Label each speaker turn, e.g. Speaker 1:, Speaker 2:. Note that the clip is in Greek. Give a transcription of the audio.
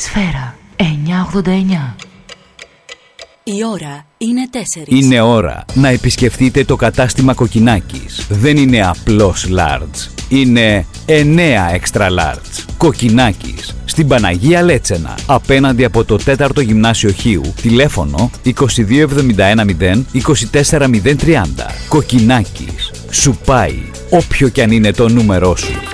Speaker 1: Σφαίρα 989.
Speaker 2: Η ώρα είναι 4.
Speaker 3: Είναι ώρα να επισκεφτείτε το κατάστημα Κοκκινάκης. Δεν είναι απλώς large. Είναι 9 extra large. Κοκκινάκης. Στην Παναγία Λέτσενα. Απέναντι από το 4ο Γυμνάσιο Χίου. Τηλέφωνο 22710 24030. Κοκκινάκης. Σου πάει όποιο κι αν είναι το νούμερό σου.